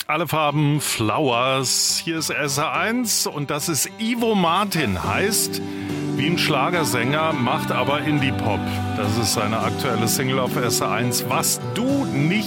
Alle Farben Flowers. Hier ist SR1 und das ist Ivo Martin. Heißt wie ein Schlagersänger, macht aber Indie-Pop. Das ist seine aktuelle Single auf SR1. Was du nicht